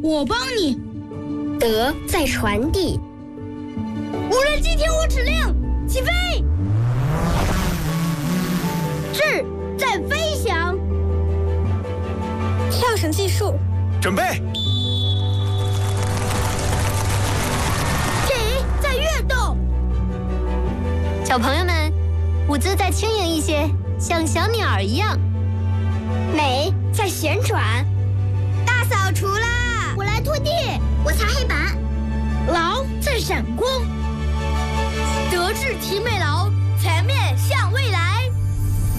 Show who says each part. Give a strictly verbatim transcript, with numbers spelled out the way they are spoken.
Speaker 1: 我帮你。
Speaker 2: 德在传递。
Speaker 1: 无人机听我指令，起飞。智在飞翔。
Speaker 3: 跳绳技术，
Speaker 4: 准备。
Speaker 1: 体在跃动。
Speaker 5: 小朋友们，舞姿再轻盈一些，像小鸟一样。
Speaker 2: 美在旋转。
Speaker 1: 大扫除啦！
Speaker 2: 我来拖地，我擦黑板。
Speaker 1: 劳在闪光。德智体美